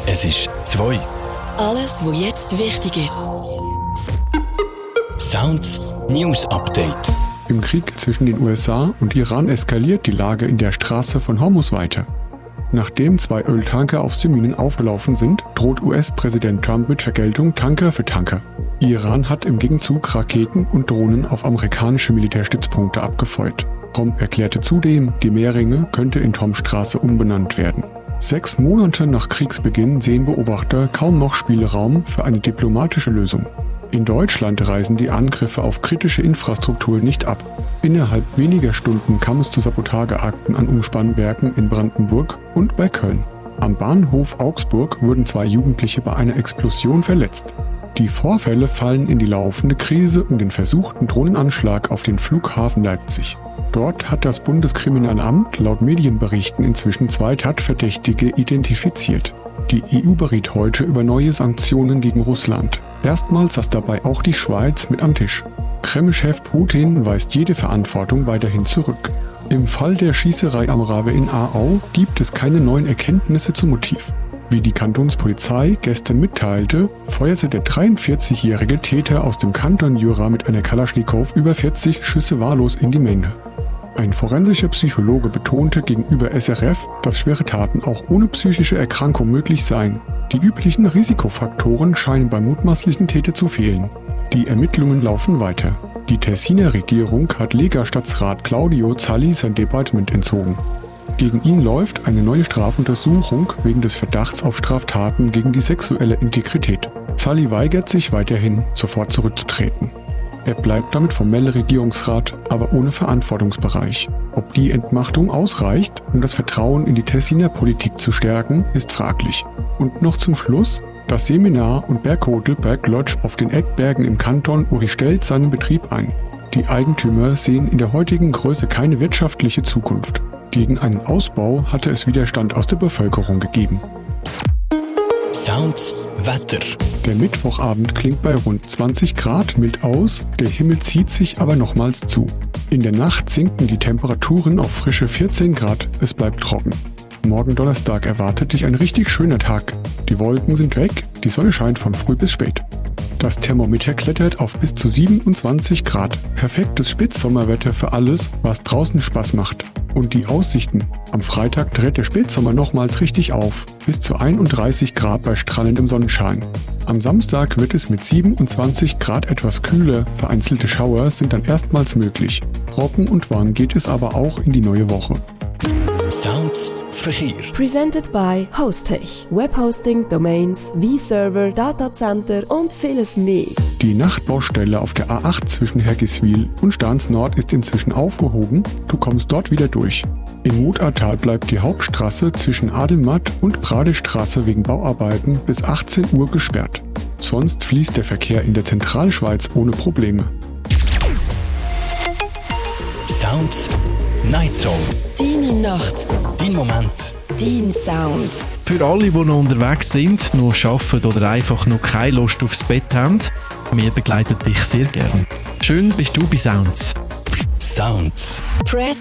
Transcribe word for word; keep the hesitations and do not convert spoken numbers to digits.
Es ist zwei. Alles, was jetzt wichtig ist. Sounds News Update. Im Krieg zwischen den U S A und Iran eskaliert die Lage in der Straße von Hormuz weiter. Nachdem zwei Öltanker auf Minen aufgelaufen sind, droht U S-Präsident Trump mit Vergeltung Tanker für Tanker. Iran hat im Gegenzug Raketen und Drohnen auf amerikanische Militärstützpunkte abgefeuert. Trump erklärte zudem, die Meerringe könnte in Tomstraße umbenannt werden. Sechs Monate nach Kriegsbeginn sehen Beobachter kaum noch Spielraum für eine diplomatische Lösung. In Deutschland reißen die Angriffe auf kritische Infrastruktur nicht ab. Innerhalb weniger Stunden kam es zu Sabotageakten an Umspannwerken in Brandenburg und bei Köln. Am Bahnhof Augsburg wurden zwei Jugendliche bei einer Explosion verletzt. Die Vorfälle fallen in die laufende Krise um den versuchten Drohnenanschlag auf den Flughafen Leipzig. Dort hat das Bundeskriminalamt laut Medienberichten inzwischen zwei Tatverdächtige identifiziert. Die E U beriet heute über neue Sanktionen gegen Russland. Erstmals saß dabei auch die Schweiz mit am Tisch. Kreml-Chef Putin weist jede Verantwortung weiterhin zurück. Im Fall der Schießerei am Rave in Aarau gibt es keine neuen Erkenntnisse zum Motiv. Wie die Kantonspolizei gestern mitteilte, feuerte der dreiundvierzigjährige Täter aus dem Kanton Jura mit einer Kalaschnikow über vierzig Schüsse wahllos in die Menge. Ein forensischer Psychologe betonte gegenüber S R F, dass schwere Taten auch ohne psychische Erkrankung möglich seien. Die üblichen Risikofaktoren scheinen beim mutmaßlichen Täter zu fehlen. Die Ermittlungen laufen weiter. Die Tessiner Regierung hat Lega-Stadtrat Claudio Zalli sein Departement entzogen. Gegen ihn läuft eine neue Strafuntersuchung wegen des Verdachts auf Straftaten gegen die sexuelle Integrität. Zalli weigert sich weiterhin, sofort zurückzutreten. Er bleibt damit formeller Regierungsrat, aber ohne Verantwortungsbereich. Ob die Entmachtung ausreicht, um das Vertrauen in die Tessiner Politik zu stärken, ist fraglich. Und noch zum Schluss: Das Seminar und Berghotel Berg Lodge auf den Eckbergen im Kanton Uri stellt seinen Betrieb ein. Die Eigentümer sehen in der heutigen Größe keine wirtschaftliche Zukunft. Gegen einen Ausbau hatte es Widerstand aus der Bevölkerung gegeben. Sounds Wetter. Der Mittwochabend klingt bei rund zwanzig Grad mild aus, der Himmel zieht sich aber nochmals zu. In der Nacht sinken die Temperaturen auf frische vierzehn Grad, es bleibt trocken. Morgen Donnerstag erwartet dich ein richtig schöner Tag. Die Wolken sind weg, die Sonne scheint von früh bis spät. Das Thermometer klettert auf bis zu siebenundzwanzig Grad. Perfektes Spätsommerwetter für alles, was draußen Spaß macht. Und die Aussichten: Am Freitag dreht der Spätsommer nochmals richtig auf, bis zu einunddreißig Grad bei strahlendem Sonnenschein. Am Samstag wird es mit siebenundzwanzig Grad etwas kühler, vereinzelte Schauer sind dann erstmals möglich. Trocken und warm geht es aber auch in die neue Woche. Sounds Verkehr. Presented by Hostech. Webhosting, Domains, V-Server, Datacenter und vieles mehr. Die Nachtbaustelle auf der A acht zwischen Hergiswil und Stahns Nord ist inzwischen aufgehoben, du kommst dort wieder durch. Im Mutatal bleibt die Hauptstraße zwischen Adelmatt und Pradestraße wegen Bauarbeiten bis achtzehn Uhr gesperrt. Sonst fließt der Verkehr in der Zentralschweiz ohne Probleme. Sounds Night Zone. Deine Nacht. Dein Moment. Dein Sound. Für alle, die noch unterwegs sind, noch arbeiten oder einfach noch keine Lust aufs Bett haben, wir begleiten dich sehr gern. Schön bist du bei Sounds. Sounds. Press